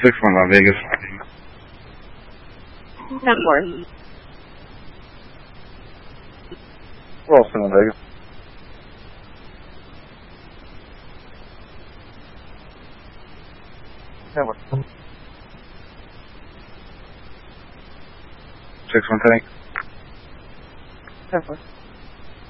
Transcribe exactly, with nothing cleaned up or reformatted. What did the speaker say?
six one Las Vegas. ten four. Wilson, Las Vegas. Network. six one, thanks. ten four.